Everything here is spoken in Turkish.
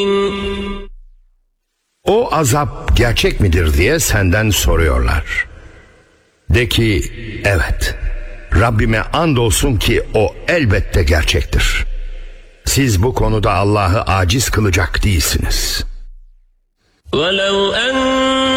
O azap gerçek midir diye senden soruyorlar. De ki, evet, Rabbime andolsun ki o elbette gerçektir. Siz bu konuda Allah'ı aciz kılacak değilsiniz. وَلَوْ أَنَّ